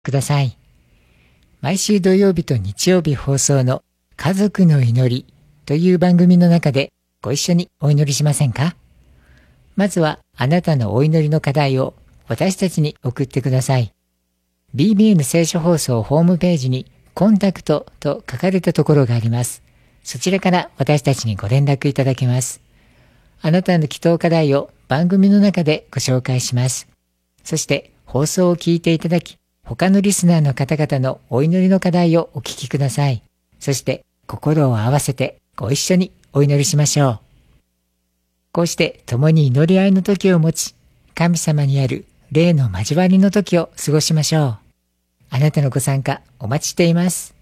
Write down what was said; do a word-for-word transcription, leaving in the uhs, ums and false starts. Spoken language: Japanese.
ください。毎週土曜日と日曜日放送の家族の祈りという番組の中でご一緒にお祈りしませんか？まずはあなたのお祈りの課題を私たちに送ってください。ビービーエヌ 聖書放送ホームページにコンタクトと書かれたところがあります。そちらから私たちにご連絡いただけます。あなたの祈祷課題を番組の中でご紹介します。そして放送を聞いていただき、他のリスナーの方々のお祈りの課題をお聞きください。そして心を合わせてご一緒にお祈りしましょう。こうして共に祈り合いの時を持ち、神様にある霊の交わりの時を過ごしましょう。あなたのご参加お待ちしています。